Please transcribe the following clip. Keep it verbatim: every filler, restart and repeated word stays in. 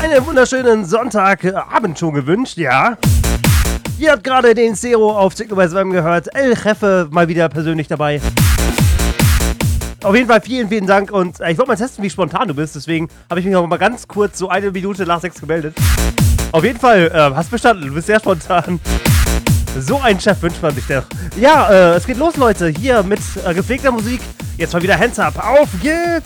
einen wunderschönen Sonntagabend schon gewünscht, ja. Ihr habt gerade den Zero auf Techno by Swam gehört. El Jefe mal wieder persönlich dabei. Auf jeden Fall vielen, vielen Dank und äh, ich wollte mal testen, wie spontan du bist, deswegen habe ich mich noch mal ganz kurz so eine Minute nach sechs gemeldet. Auf jeden Fall, äh, hast bestanden, du bist sehr spontan. So einen Chef wünscht man sich doch. Ja, äh, es geht los, Leute, hier mit äh, gepflegter Musik. Jetzt mal wieder Hands up, auf geht's!